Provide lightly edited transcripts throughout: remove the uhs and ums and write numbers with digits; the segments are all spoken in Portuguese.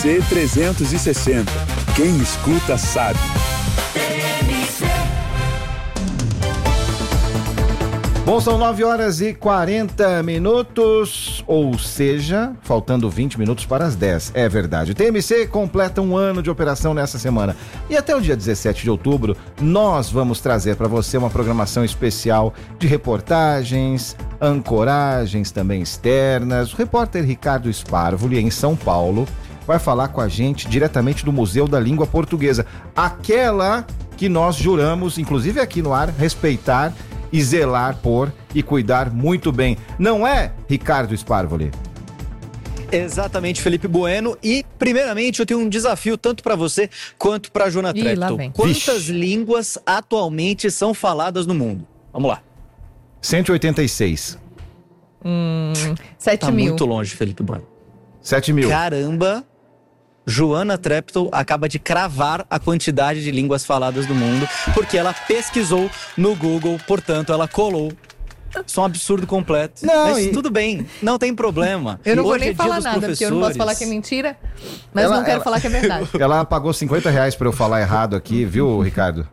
C360. Quem escuta sabe. Bom, são 9h40, ou seja, faltando 20 minutos para as 10. É verdade. O TMC completa um ano de operação nessa semana. E até o dia 17 de outubro, nós vamos trazer para você uma programação especial de reportagens, ancoragens também externas. O repórter Ricardo Sparvoli, em São Paulo, vai falar com a gente diretamente do Museu da Língua Portuguesa. Aquela que nós juramos, inclusive aqui no ar, respeitar e zelar por e cuidar muito bem. Não é, Ricardo Sparvoli? Exatamente, Felipe Bueno. E, primeiramente, eu tenho um desafio tanto para você quanto para a Joana Treptow. Quantas línguas atualmente são faladas no mundo? Vamos lá. 186. 7 tá mil. Muito longe, Felipe Bueno. 7 mil. Caramba! Joana Treptow acaba de cravar a quantidade de línguas faladas do mundo, porque ela pesquisou no Google, portanto, ela colou. Isso é um absurdo completo. Não, mas tudo bem, não tem problema. Eu não vou Hoje nem é dia falar dos nada, porque eu não posso falar que é mentira, mas não quero falar que é verdade. Ela pagou R$50 para eu falar errado aqui, viu, Ricardo?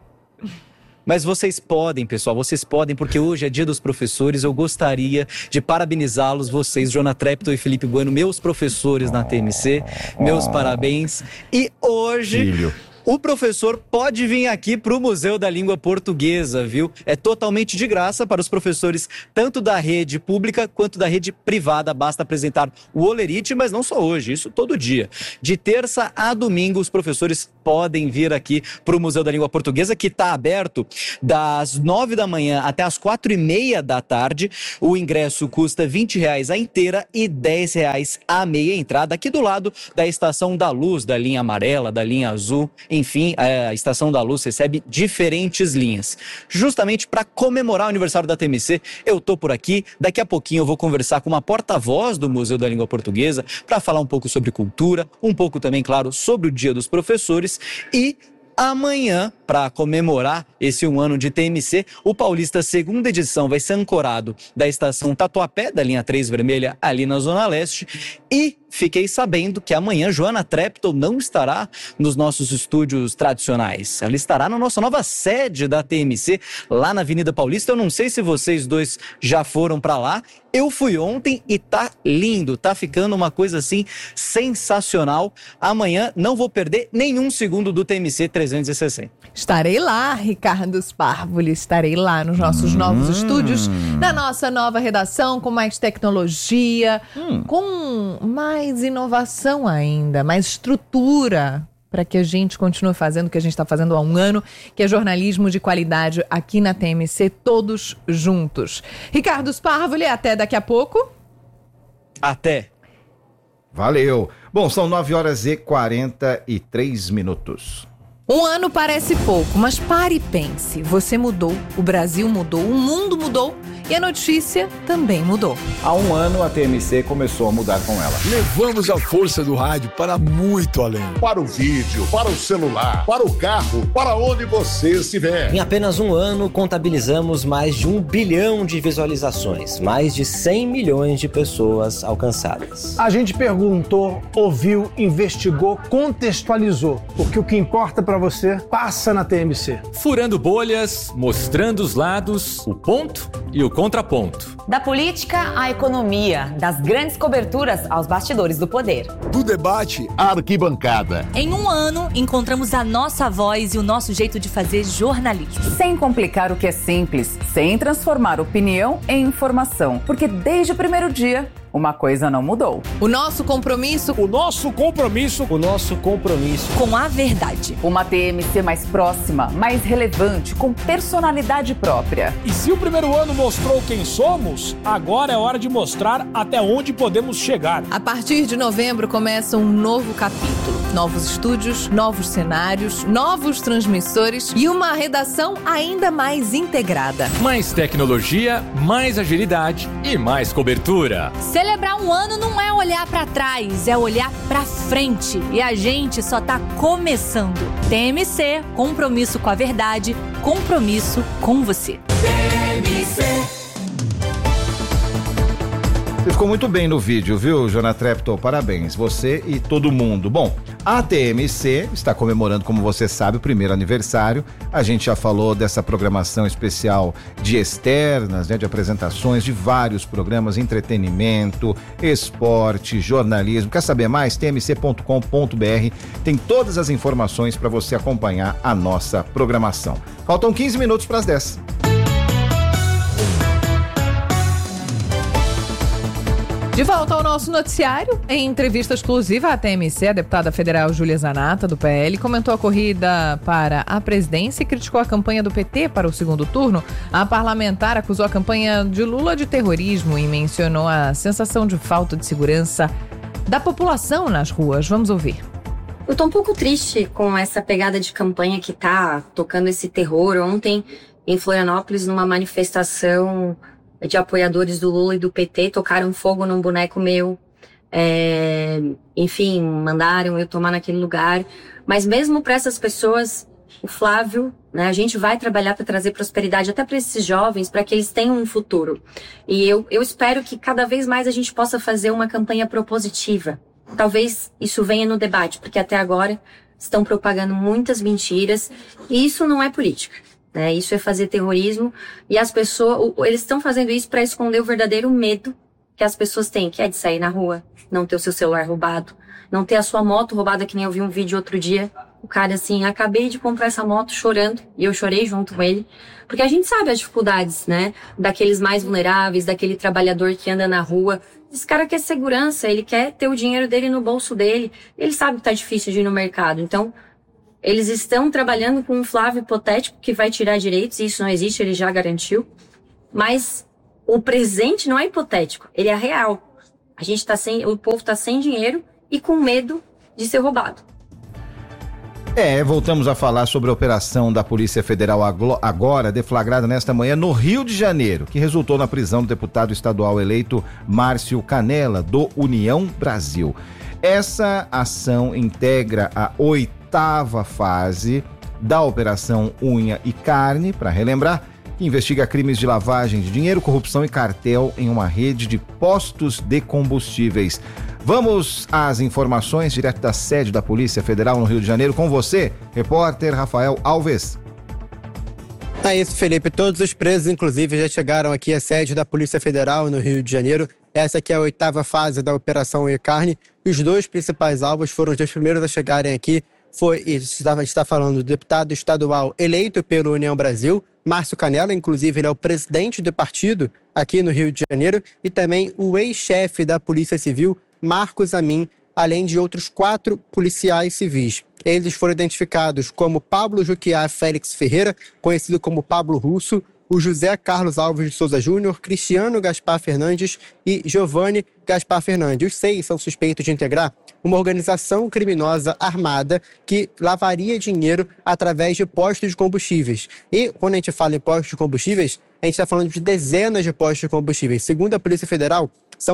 Mas vocês podem, pessoal, vocês podem, porque hoje é dia dos professores. Eu gostaria de parabenizá-los, vocês, Joana Treptow e Felipe Bueno, meus professores na TMC, meus parabéns. E hoje o professor pode vir aqui para o Museu da Língua Portuguesa, viu? É totalmente de graça para os professores, tanto da rede pública quanto da rede privada. Basta apresentar o holerite, mas não só hoje, isso todo dia. De terça a domingo, os professores podem vir aqui para o Museu da Língua Portuguesa, que está aberto das 9 da manhã até as 4h30 da tarde. O ingresso custa R$20 a inteira e R$10 a meia entrada, aqui do lado da Estação da Luz, da linha amarela, da linha azul. Enfim, a Estação da Luz recebe diferentes linhas. Justamente para comemorar o aniversário da TMC, eu tô por aqui. Daqui a pouquinho eu vou conversar com uma porta-voz do Museu da Língua Portuguesa para falar um pouco sobre cultura, um pouco também, claro, sobre o Dia dos Professores. E amanhã, para comemorar esse 1 ano de TMC, o Paulista segunda edição vai ser ancorado da Estação Tatuapé, da linha 3 vermelha, ali na Zona Leste. E fiquei sabendo que amanhã Joana Treptow não estará nos nossos estúdios tradicionais. Ela estará na nossa nova sede da TMC, lá na Avenida Paulista. Eu não sei se vocês dois já foram para lá. Eu fui ontem e tá lindo, tá ficando uma coisa assim sensacional. Amanhã não vou perder nenhum segundo do TMC 360. Estarei lá, Ricardo Sparvoli, estarei lá nos nossos novos estúdios, na nossa nova redação, com mais tecnologia, com mais inovação ainda, mais estrutura, para que a gente continue fazendo o que a gente está fazendo há um ano, que é jornalismo de qualidade aqui na TMC, todos juntos. Ricardo Sparvoli, até daqui a pouco. Até. Valeu. Bom, são 9h43. Um ano parece pouco, mas pare e pense. Você mudou, o Brasil mudou, o mundo mudou e a notícia também mudou. Há um ano a TMC começou a mudar com ela. Levamos a força do rádio para muito além. Para o vídeo, para o celular, para o carro, para onde você estiver. Em apenas um ano, contabilizamos mais de 1 bilhão de visualizações, mais de 100 milhões de pessoas alcançadas. A gente perguntou, ouviu, investigou, contextualizou, porque o que importa para você passa na TMC. Furando bolhas, mostrando os lados, o ponto e o contraponto. Da política à economia, das grandes coberturas aos bastidores do poder. Do debate à arquibancada. Em um ano, encontramos a nossa voz e o nosso jeito de fazer jornalismo. Sem complicar o que é simples, sem transformar opinião em informação. Porque desde o primeiro dia, uma coisa não mudou. O nosso compromisso com a verdade. Uma TMC mais próxima, mais relevante, com personalidade própria. E se o primeiro ano mostrou quem somos, agora é hora de mostrar até onde podemos chegar. A partir de novembro começa um novo capítulo. Novos estúdios, novos cenários, novos transmissores e uma redação ainda mais integrada. Mais tecnologia, mais agilidade e mais cobertura. Celebrar um ano não é olhar pra trás, é olhar pra frente. E a gente só tá começando. TMC, compromisso com a verdade, compromisso com você. TMC. Você ficou muito bem no vídeo, viu, Jona Treptow? Parabéns, você e todo mundo. Bom, a TMC está comemorando, como você sabe, o primeiro aniversário. A gente já falou dessa programação especial de externas, né, de apresentações de vários programas, entretenimento, esporte, jornalismo. Quer saber mais? tmc.com.br tem todas as informações para você acompanhar a nossa programação. Faltam 15 minutos para as 10. De volta ao nosso noticiário, em entrevista exclusiva à TMC, a deputada federal Júlia Zanata, do PL, comentou a corrida para a presidência e criticou a campanha do PT para o segundo turno. A parlamentar acusou a campanha de Lula de terrorismo e mencionou a sensação de falta de segurança da população nas ruas. Vamos ouvir. Eu tô um pouco triste com essa pegada de campanha que tá tocando esse terror. Ontem, em Florianópolis, numa manifestação de apoiadores do Lula e do PT, tocaram fogo num boneco meu, enfim, mandaram eu tomar naquele lugar, mas mesmo para essas pessoas, o Flávio, né, a gente vai trabalhar para trazer prosperidade até para esses jovens, para que eles tenham um futuro, e eu espero que cada vez mais a gente possa fazer uma campanha propositiva, talvez isso venha no debate, porque até agora estão propagando muitas mentiras, e isso não é política. Isso é fazer terrorismo, e as pessoas, eles estão fazendo isso para esconder o verdadeiro medo que as pessoas têm, que é de sair na rua, não ter o seu celular roubado, não ter a sua moto roubada, que nem eu vi um vídeo outro dia, o cara assim, acabei de comprar essa moto chorando, e eu chorei junto com ele, porque a gente sabe as dificuldades, né, daqueles mais vulneráveis, daquele trabalhador que anda na rua. Esse cara quer segurança, ele quer ter o dinheiro dele no bolso dele, ele sabe que tá difícil de ir no mercado, então eles estão trabalhando com um Flávio hipotético que vai tirar direitos, e isso não existe, ele já garantiu. Mas o presente não é hipotético, ele é real. O povo tá sem dinheiro e com medo de ser roubado. Voltamos a falar sobre a operação da Polícia Federal agora, deflagrada nesta manhã no Rio de Janeiro, que resultou na prisão do deputado estadual eleito Márcio Canella, do União Brasil. Essa ação integra a 8ª fase da Operação Unha e Carne, para relembrar, que investiga crimes de lavagem de dinheiro, corrupção e cartel em uma rede de postos de combustíveis. Vamos às informações direto da sede da Polícia Federal no Rio de Janeiro com você, repórter Rafael Alves. É isso, Felipe. Todos os presos, inclusive, já chegaram aqui à sede da Polícia Federal no Rio de Janeiro. Essa aqui é a 8ª fase da Operação Unha e Carne. Os 2 principais alvos foram os 2 primeiros a chegarem aqui. A gente está falando do deputado estadual eleito pelo União Brasil, Márcio Canella, inclusive ele é o presidente do partido aqui no Rio de Janeiro, e também o ex-chefe da Polícia Civil, Marcos Amin, além de outros 4 policiais civis. Eles foram identificados como Pablo Juquiá Félix Ferreira, conhecido como Pablo Russo, o José Carlos Alves de Souza Júnior, Cristiano Gaspar Fernandes e Giovanni Gaspar Fernandes. Os 6 são suspeitos de integrar uma organização criminosa armada que lavaria dinheiro através de postos de combustíveis. E quando a gente fala em postos de combustíveis, a gente está falando de dezenas de postos de combustíveis. Segundo a Polícia Federal, são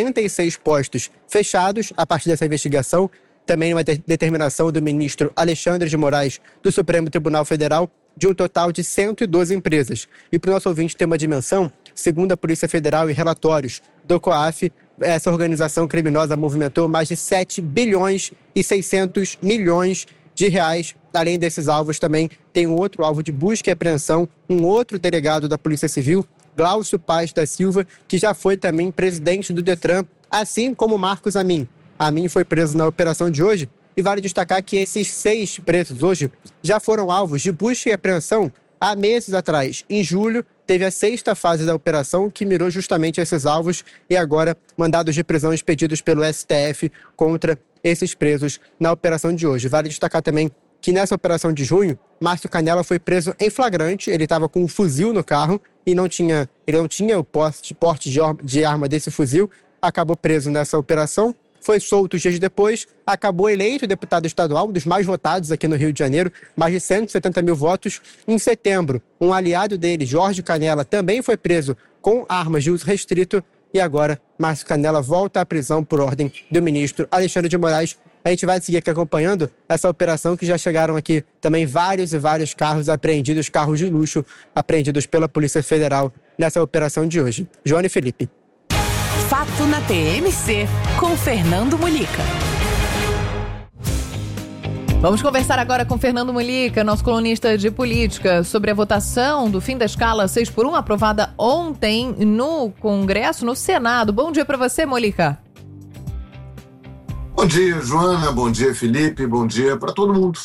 96 postos fechados a partir dessa investigação. Também uma determinação do ministro Alexandre de Moraes do Supremo Tribunal Federal, de um total de 112 empresas. E para o nosso ouvinte ter uma dimensão, segundo a Polícia Federal e relatórios do COAF, essa organização criminosa movimentou mais de 7 bilhões e 600 milhões de reais. Além desses alvos, também tem um outro alvo de busca e apreensão, um outro delegado da Polícia Civil, Glaucio Paz da Silva, que já foi também presidente do Detran, assim como Marcos Amin. Amin foi preso na operação de hoje, e vale destacar que esses 6 presos hoje já foram alvos de busca e apreensão há meses atrás. Em julho, teve a 6ª fase da operação, que mirou justamente esses alvos, e agora mandados de prisão expedidos pelo STF contra esses presos na operação de hoje. Vale destacar também que nessa operação de junho, Márcio Canella foi preso em flagrante. Ele estava com um fuzil no carro e ele não tinha o porte de arma desse fuzil. Acabou preso nessa operação. Foi solto dias depois, acabou eleito deputado estadual, um dos mais votados aqui no Rio de Janeiro, mais de 170 mil votos. Em setembro, um aliado dele, Jorge Canella, também foi preso com armas de uso restrito. E agora, Márcio Canella volta à prisão por ordem do ministro Alexandre de Moraes. A gente vai seguir aqui acompanhando essa operação, que já chegaram aqui também vários e vários carros apreendidos, carros de luxo apreendidos pela Polícia Federal nessa operação de hoje. João e Felipe. Fato na TMC, com Fernando Mulica. Vamos conversar agora com Fernando Mulica, nosso colunista de política, sobre a votação do fim da escala 6x1, aprovada ontem no Congresso, no Senado. Bom dia para você, Mulica. Bom dia, Joana. Bom dia, Felipe. Bom dia para todo mundo.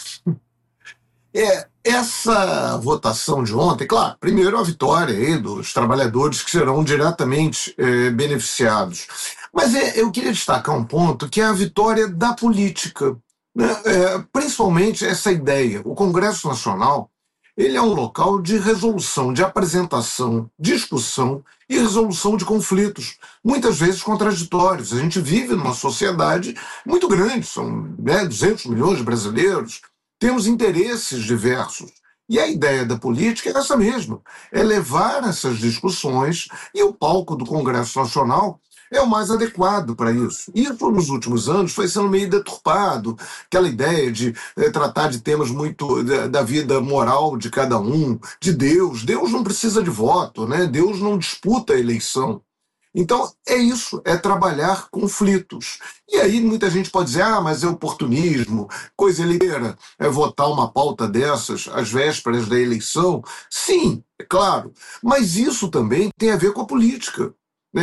Essa votação de ontem, claro, primeiro a vitória aí dos trabalhadores que serão diretamente beneficiados. Mas eu queria destacar um ponto, que é a vitória da política. Né? Principalmente essa ideia. O Congresso Nacional, ele é um local de resolução, de apresentação, discussão e resolução de conflitos, muitas vezes contraditórios. A gente vive numa sociedade muito grande, são 200 milhões de brasileiros, temos interesses diversos. E a ideia da política é essa mesma, é levar essas discussões, e o palco do Congresso Nacional é o mais adequado para isso. Isso, nos últimos anos, foi sendo meio deturpado, aquela ideia de tratar de temas muito da vida moral de cada um, de Deus. Deus não precisa de voto, né? Deus não disputa a eleição. Então, é isso, é trabalhar conflitos. E aí muita gente pode dizer, mas é oportunismo, coisa eleitoreira, é votar uma pauta dessas às vésperas da eleição. Sim, é claro, mas isso também tem a ver com a política.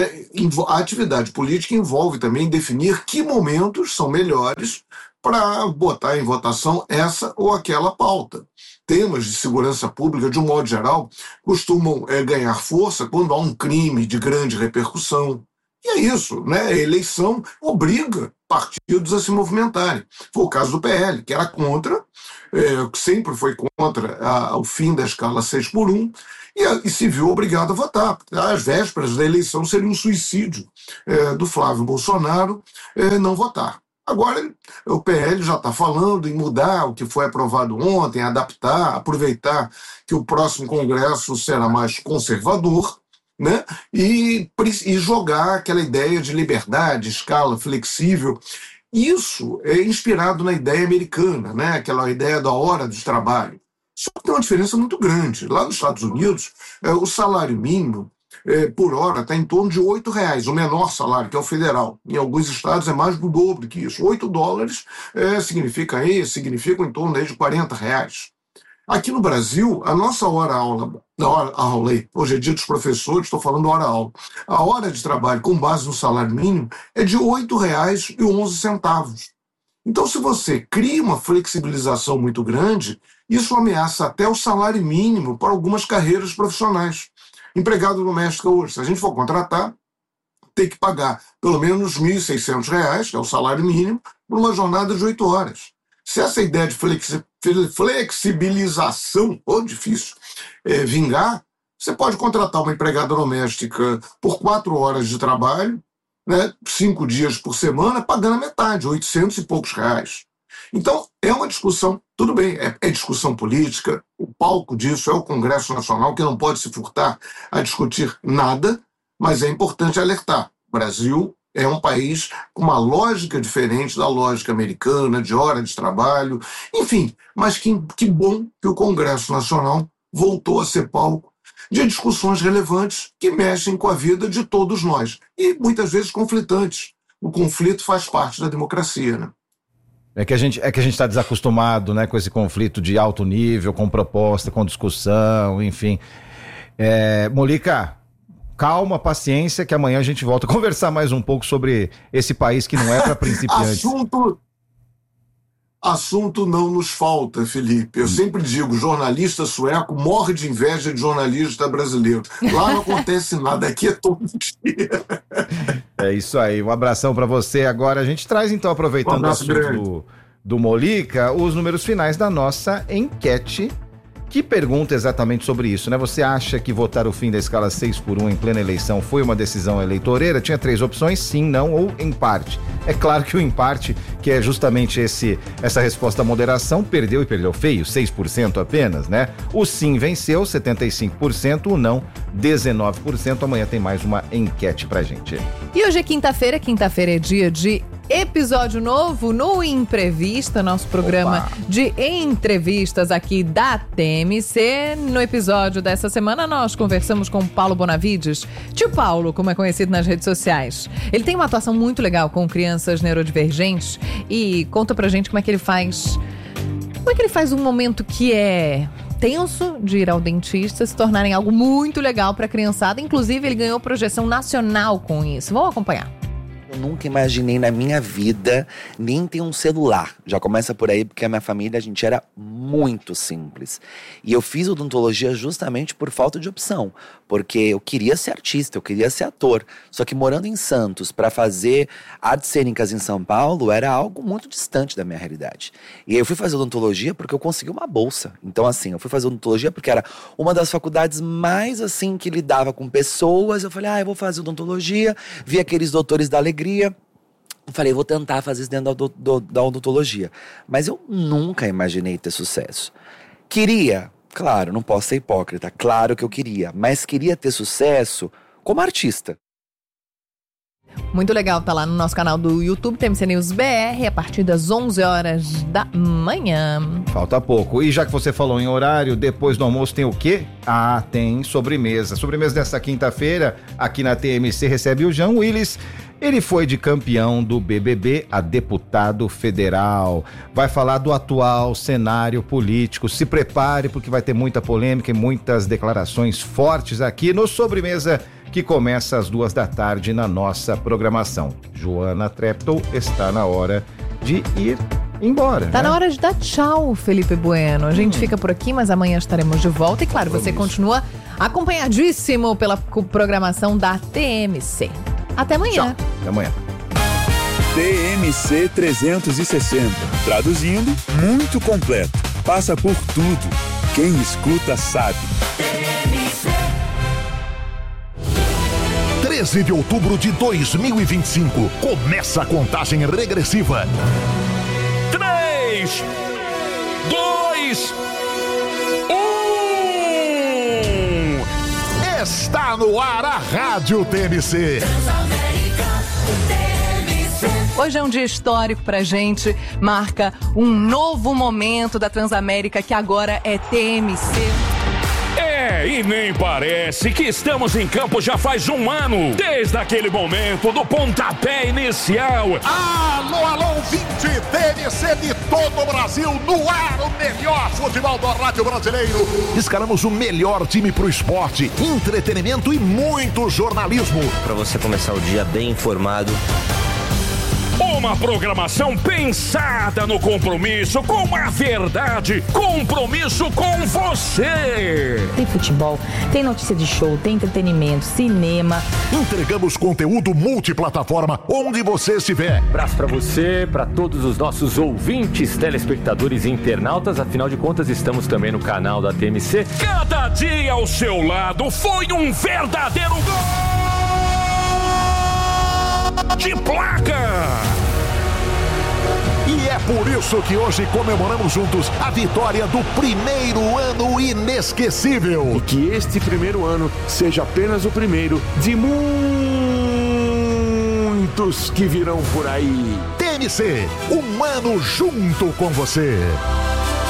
A atividade política envolve também definir que momentos são melhores para botar em votação essa ou aquela pauta. Temas de segurança pública, de um modo geral, costumam ganhar força quando há um crime de grande repercussão. E é isso, né? A eleição obriga partidos a se movimentarem. Foi o caso do PL, que era contra, que sempre foi contra o fim da escala 6x1, e se viu obrigado a votar. Às vésperas da eleição seria um suicídio do Flávio Bolsonaro não votar. Agora o PL já está falando em mudar o que foi aprovado ontem, adaptar, aproveitar que o próximo Congresso será mais conservador, né? E jogar aquela ideia de liberdade, escala flexível. Isso é inspirado na ideia americana, né? Aquela ideia da hora de trabalho. Só que tem uma diferença muito grande. Lá nos Estados Unidos, o salário mínimo por hora está em torno de R$8, o menor salário, que é o federal. Em alguns estados é mais do dobro que isso. $8 significam em torno de R$40. Aqui no Brasil, a nossa hora-aula, hoje é dia dos professores, estou falando hora-aula, a hora de trabalho com base no salário mínimo é de R$8,11. Então, se você cria uma flexibilização muito grande, isso ameaça até o salário mínimo para algumas carreiras profissionais. Empregado doméstico hoje, se a gente for contratar, tem que pagar pelo menos R$1.600, que é o salário mínimo, por uma jornada de 8 horas. Se essa ideia de flexibilização, difícil, vingar, você pode contratar uma empregada doméstica por 4 horas de trabalho, né, 5 dias por semana, pagando a metade, R$800 e poucos. Então, é uma discussão, tudo bem, é discussão política, o palco disso é o Congresso Nacional, que não pode se furtar a discutir nada, mas é importante alertar. O Brasil é um país com uma lógica diferente da lógica americana, de hora de trabalho, enfim, mas que bom que o Congresso Nacional voltou a ser palco de discussões relevantes que mexem com a vida de todos nós, e muitas vezes conflitantes. O conflito faz parte da democracia, né? É que a gente está desacostumado, né, com esse conflito de alto nível, com proposta, com discussão, enfim. Mulica, calma, paciência, que amanhã a gente volta a conversar mais um pouco sobre esse país que não é para principiantes. Assunto não nos falta, Felipe. Eu sempre digo, jornalista sueco morre de inveja de jornalista brasileiro. Lá não acontece nada, aqui é todo dia. É isso aí, um abração para você. Agora a gente traz, então, aproveitando o assunto do Mulica, os números finais da nossa enquete, que pergunta exatamente sobre isso, né? Você acha que votar o fim da escala 6x1 em plena eleição foi uma decisão eleitoreira? Tinha 3 opções, sim, não ou empate. É claro que o empate, que é justamente essa resposta à moderação, perdeu feio, 6% apenas, né? O sim venceu, 75%, o não, 19%. Amanhã tem mais uma enquete pra gente. E hoje é quinta-feira é dia de episódio novo no Imprevista, nosso programa de entrevistas aqui da TMC. No episódio dessa semana, nós conversamos com o Paulo Bonavides, tio Paulo, como é conhecido nas redes sociais. Ele tem uma atuação muito legal com crianças neurodivergentes e conta pra gente como é que ele faz um momento que é tenso de ir ao dentista se tornarem algo muito legal pra criançada. Inclusive, ele ganhou projeção nacional com isso. Vamos acompanhar. Eu nunca imaginei na minha vida nem ter um celular. Já começa por aí, porque a minha família, a gente era muito simples. E eu fiz odontologia justamente por falta de opção. Porque eu queria ser artista, eu queria ser ator. Só que morando em Santos, para fazer artes cênicas em São Paulo, era algo muito distante da minha realidade. E aí eu fui fazer odontologia porque eu consegui uma bolsa. Então, assim, eu fui fazer odontologia porque era uma das faculdades mais, assim, que lidava com pessoas. Eu falei, eu vou fazer odontologia. Vi aqueles doutores da alegria. Eu falei, vou tentar fazer isso dentro da odontologia. Mas eu nunca imaginei ter sucesso. Queria... Claro, não posso ser hipócrita, claro que eu queria, mas queria ter sucesso como artista. Muito legal, tá lá no nosso canal do YouTube, TMC News BR, a partir das 11 horas da manhã. Falta pouco. E já que você falou em horário, depois do almoço tem o quê? Tem sobremesa. Sobremesa desta quinta-feira, aqui na TMC, recebe o Jean Willis. Ele foi de campeão do BBB a deputado federal. Vai falar do atual cenário político. Se prepare, porque vai ter muita polêmica e muitas declarações fortes aqui no Sobremesa, que começa às 14h na nossa programação. Joana Treptow, está na hora de ir embora. Tá na hora de dar tchau, Felipe Bueno. A gente fica por aqui, mas amanhã estaremos de volta. E claro, você continua acompanhadíssimo pela programação da TMC. Até amanhã. Tchau. Até amanhã. TMC 360. Traduzindo, muito completo. Passa por tudo. Quem escuta sabe. 13 de outubro de 2025. Começa a contagem regressiva. 3, 2, 1. Está no ar a Rádio TMC. Hoje é um dia histórico pra gente, marca um novo momento da Transamérica, que agora é TMC. E nem parece que estamos em campo já faz um ano, desde aquele momento do pontapé inicial. Alô, alô, 20 TMC de todo o Brasil, no ar, o melhor futebol do rádio brasileiro. Escalamos o melhor time pro esporte, entretenimento e muito jornalismo. Pra você começar o dia bem informado. Uma programação pensada no compromisso com a verdade, compromisso com você. Tem futebol, tem notícia de show, tem entretenimento, cinema. Entregamos conteúdo multiplataforma onde você estiver. Abraço pra você, pra todos os nossos ouvintes, telespectadores e internautas. Afinal de contas, estamos também no canal da TMC. Cada dia ao seu lado foi um verdadeiro gol de placa. E é por isso que hoje comemoramos juntos a vitória do primeiro ano inesquecível. E que este primeiro ano seja apenas o primeiro de muitos que virão por aí. TMC, um ano junto com você.